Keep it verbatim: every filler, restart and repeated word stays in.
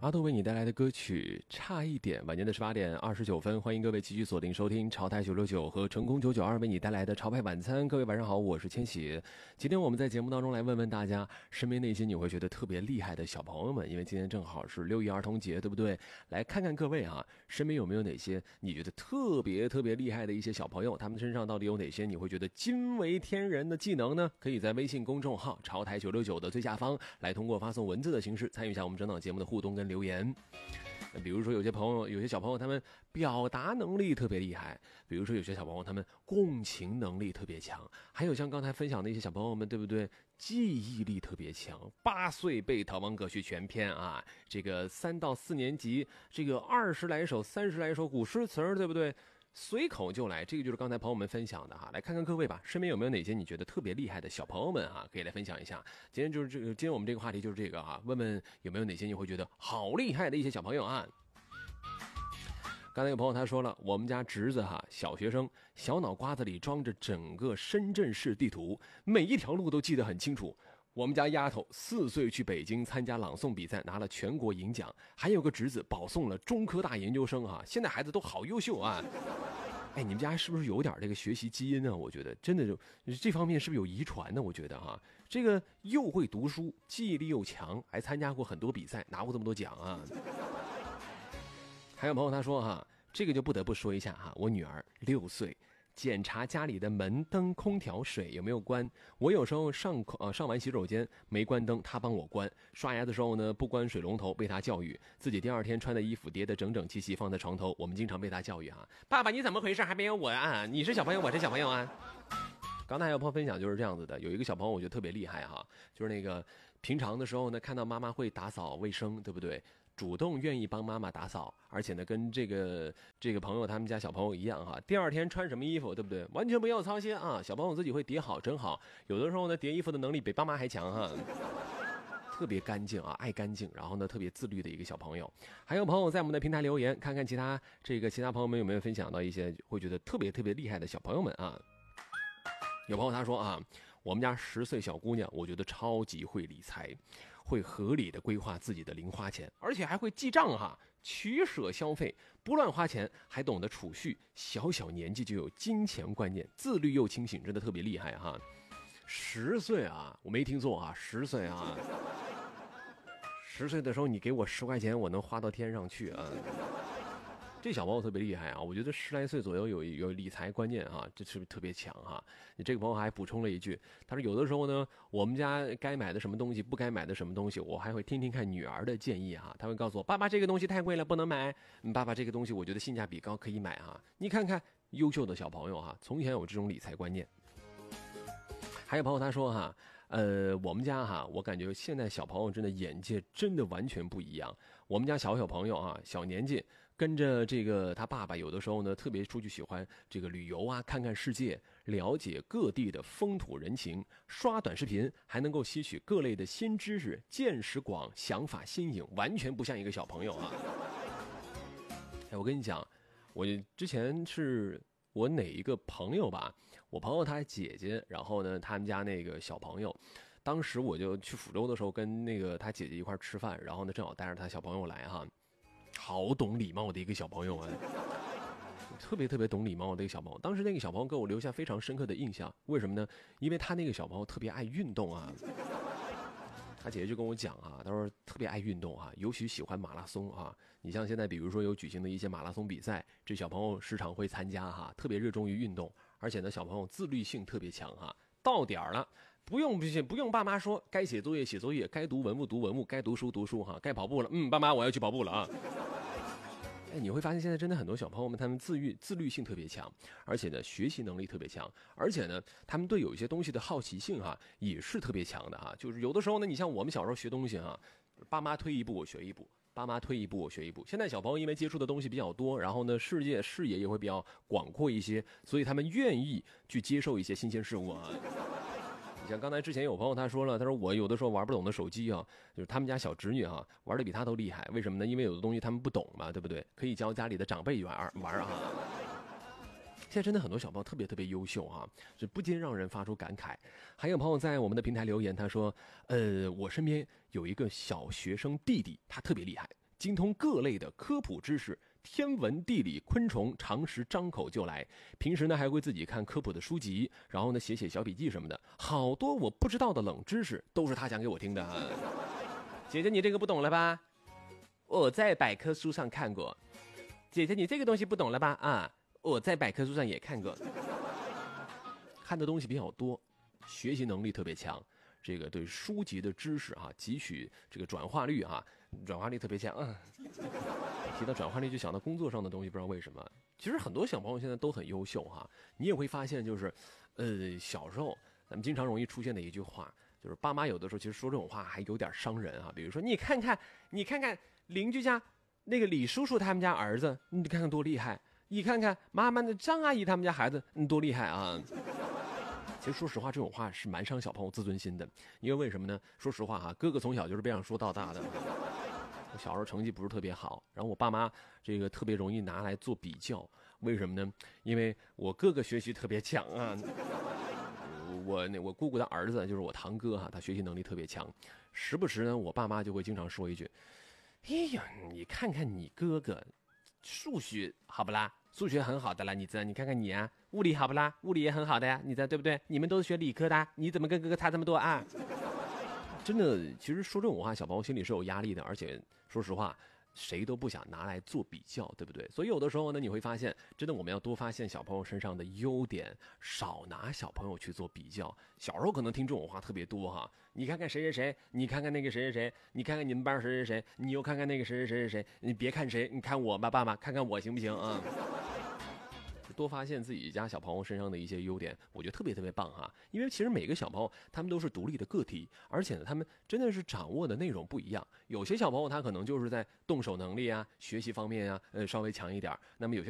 阿杜为你带来的歌曲差一点，晚间的十八点二十九分，欢迎各位继续锁定收听潮台九六九和成功九九二为你带来的潮派晚餐。各位晚上好，我是千玺。今天我们在节目当中来问问大家身边那些你会觉得特别厉害的小朋友们，因为今天正好是六一儿童节，对不对？来看看各位啊，身边有没有哪些你觉得特别特别厉害的一些小朋友，他们身上到底有哪些你会觉得惊为天人的技能呢？可以在微信公众号潮台九六九的最下方来通过发送文字的形式参与一下我们整档节目的互动跟留言。比如说有些朋友有些小朋友他们表达能力特别厉害，比如说有些小朋友他们共情能力特别强，还有像刚才分享的一些小朋友们，对不对？记忆力特别强，八岁背《逃亡阁序》全篇啊，这个三到四年级这个二十来首三十来首古诗词，对不对？随口就来，这个就是刚才朋友们分享的哈。来看看各位吧，身边有没有哪些你觉得特别厉害的小朋友们啊？可以来分享一下。今天就是这个，今天我们这个话题就是这个啊，问问有没有哪些你会觉得好厉害的一些小朋友啊？刚才有朋友他说了，我们家侄子哈，小学生，小脑瓜子里装着整个深圳市地图，每一条路都记得很清楚。我们家丫头四岁去北京参加朗诵比赛，拿了全国银奖，还有个侄子保送了中科大研究生啊！现在孩子都好优秀啊！哎，你们家是不是有点这个学习基因呢？我觉得真的就这方面是不是有遗传呢？我觉得哈，这个又会读书，记忆力又强，还参加过很多比赛，拿过这么多奖啊！还有朋友他说哈，这个就不得不说一下哈，我女儿六岁。检查家里的门灯空调水有没有关，我有时候上呃上完洗手间没关灯，他帮我关，刷牙的时候呢不关水龙头被他教育，自己第二天穿的衣服叠得整整齐齐放在床头，我们经常被他教育啊，爸爸你怎么回事还没有我啊，你是小朋友我是小朋友啊。刚才还有朋友分享就是这样子的，有一个小朋友我觉得特别厉害哈，就是那个平常的时候呢看到妈妈会打扫卫生，对不对？主动愿意帮妈妈打扫，而且呢跟这个这个朋友他们家小朋友一样哈，第二天穿什么衣服对不对？完全不要操心啊，小朋友自己会叠好整好，有的时候呢叠衣服的能力比爸妈还强哈。特别干净啊，爱干净，然后呢特别自律的一个小朋友。还有朋友在我们的平台留言，看看其他这个其他朋友们有没有分享到一些会觉得特别特别厉害的小朋友们啊。有朋友他说啊，我们家十岁小姑娘，我觉得超级会理财，会合理的规划自己的零花钱，而且还会记账哈，取舍消费，不乱花钱，还懂得储蓄，小小年纪就有金钱观念，自律又清醒，真的特别厉害哈。十岁啊，我没听错啊，十岁啊，十岁的时候你给我十块钱，我能花到天上去啊。这小朋友特别厉害啊！我觉得十来岁左右有有理财观念啊，这是不是特别强哈？你这个朋友还补充了一句，他说有的时候呢，我们家该买的什么东西，不该买的什么东西，我还会听听看女儿的建议啊。他会告诉我，爸爸这个东西太贵了，不能买；爸爸这个东西我觉得性价比高，可以买啊。你看看优秀的小朋友哈，从前有这种理财观念。还有朋友他说哈，呃，我们家哈，我感觉现在小朋友真的眼界真的完全不一样。我们家小小朋友啊，小年纪跟着这个他爸爸，有的时候呢特别出去喜欢这个旅游啊，看看世界，了解各地的风土人情，刷短视频还能够吸取各类的新知识，见识广，想法新颖，完全不像一个小朋友啊。哎，我跟你讲，我之前是。我哪一个朋友吧，我朋友他姐姐，然后呢他们家那个小朋友，当时我就去福州的时候跟那个他姐姐一块吃饭，然后呢正好带着他小朋友来哈，好懂礼貌的一个小朋友啊，特别特别懂礼貌的一个小朋友。当时那个小朋友给我留下非常深刻的印象，为什么呢？因为他那个小朋友特别爱运动啊。他姐姐就跟我讲啊，他说特别爱运动啊，尤其喜欢马拉松啊。你像现在比如说有举行的一些马拉松比赛，这小朋友时常会参加哈，特别热衷于运动，而且呢小朋友自律性特别强哈。到点了，不用不用爸妈说，该写作业写作业，该读文物读文物，该读书读书哈，该跑步了，嗯，爸妈我要去跑步了啊。哎，你会发现现在真的很多小朋友们，他们自律自律性特别强，而且呢学习能力特别强，而且呢他们对有一些东西的好奇性哈也是特别强的哈。就是有的时候呢，你像我们小时候学东西哈，爸妈推一步我学一步，爸妈推一步我学一步。现在小朋友因为接触的东西比较多，然后呢世界视野也会比较广阔一些，所以他们愿意去接受一些新鲜事物啊。你像刚才之前有朋友他说了，他说我有的时候玩不懂的手机啊，就是他们家小侄女啊玩的比他都厉害，为什么呢？因为有的东西他们不懂嘛，对不对？可以教家里的长辈玩玩啊。现在真的很多小朋友特别特别优秀啊，这不禁让人发出感慨。还有朋友在我们的平台留言，他说，呃，我身边有一个小学生弟弟，他特别厉害。 精通各类的科普知识，天文地理昆虫常识张口就来。平时呢还会自己看科普的书籍，然后呢写写小笔记什么的，好多我不知道的冷知识都是他讲给我听的啊。姐姐你这个不懂了吧？我在百科书上看过。姐姐你这个东西不懂了吧？啊，我在百科书上也看过。看的东西比较多，学习能力特别强，这个对书籍的知识哈、啊、汲取这个转化率哈、啊，转化率特别强。嗯，提到转化率就想到工作上的东西，不知道为什么。其实很多小朋友现在都很优秀哈、啊，你也会发现就是，呃，小时候咱们经常容易出现的一句话，就是爸妈有的时候其实说这种话还有点伤人啊。比如说你看看，你看看邻居家那个李叔叔他们家儿子，你看看多厉害。你看看妈妈的张阿姨他们家孩子，嗯，多厉害啊！其实说实话，这种话是蛮伤小朋友自尊心的。因为为什么呢？说实话哈，哥哥从小就是被让说到大的。我小时候成绩不是特别好，然后我爸妈这个特别容易拿来做比较。为什么呢？因为我哥哥学习特别强啊。我那我姑姑的儿子就是我堂哥哈，他学习能力特别强。时不时呢，我爸妈就会经常说一句：“哎呀，你看看你哥哥。”数学好不啦？数学很好的啦，你知道？你看看你啊，物理好不啦？物理也很好的呀，你知道对不对？你们都是学理科的，你怎么跟哥哥差这么多啊？真的，其实说这种话，小朋友心里是有压力的，而且说实话，谁都不想拿来做比较，对不对？所以有的时候呢，你会发现，真的我们要多发现小朋友身上的优点，少拿小朋友去做比较。小时候可能听这种话特别多哈，你看看谁谁谁，你看看那个谁谁谁，你看看你们班谁谁谁，你又看看那个谁谁谁谁谁，你别看谁，你看我吧，爸爸，看看我行不行啊？多发现自己家小朋友身上的一些优点，我觉得特别特别棒哈。因为其实每个小朋友他们都是独立的个体，而且呢，他们真的是掌握的内容不一样。有些小朋友他可能就是在动手能力啊、学习方面啊，呃，稍微强一点。那么有些